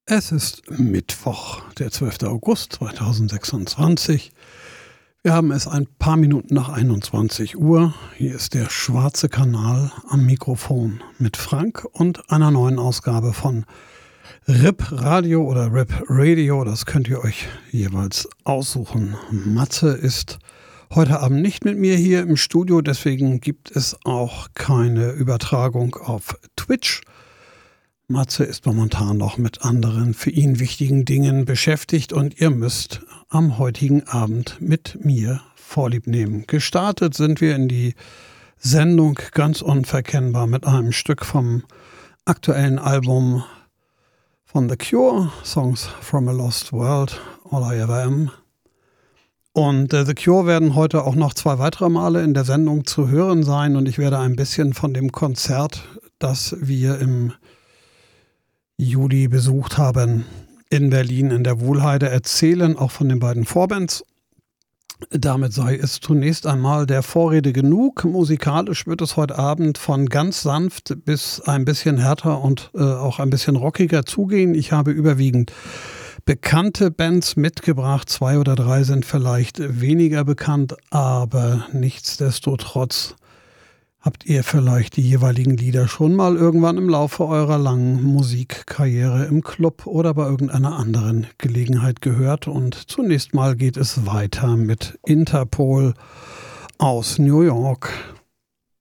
Es ist Mittwoch, der 12. August 2026. Wir haben es ein paar Minuten nach 21 Uhr. Hier ist der Schwarze Kanal am Mikrofon mit Frank und einer neuen Ausgabe von RIP Radio oder RIP Radio. Das könnt ihr euch jeweils aussuchen. Matze ist heute Abend nicht mit mir hier im Studio, deswegen gibt es auch keine Übertragung auf Twitch. Matze ist momentan noch mit anderen für ihn wichtigen Dingen beschäftigt und ihr müsst am heutigen Abend mit mir Vorlieb nehmen. Gestartet sind wir in die Sendung ganz unverkennbar mit einem Stück vom aktuellen Album von The Cure, Songs from a Lost World, All I Ever Am. Und The Cure werden heute auch noch 2 weitere Male in der Sendung zu hören sein und ich werde ein bisschen von dem Konzert, das wir im Juli besucht haben in Berlin in der Wohlheide erzählen, auch von den beiden Vorbands. Damit sei es zunächst einmal der Vorrede genug. Musikalisch wird es heute Abend von ganz sanft bis ein bisschen härter und auch ein bisschen rockiger zugehen. Ich habe überwiegend bekannte Bands mitgebracht. 2 oder 3 sind vielleicht weniger bekannt, aber nichtsdestotrotz habt ihr vielleicht die jeweiligen Lieder schon mal irgendwann im Laufe eurer langen Musikkarriere im Club oder bei irgendeiner anderen Gelegenheit gehört? Und zunächst mal geht es weiter mit Interpol aus New York.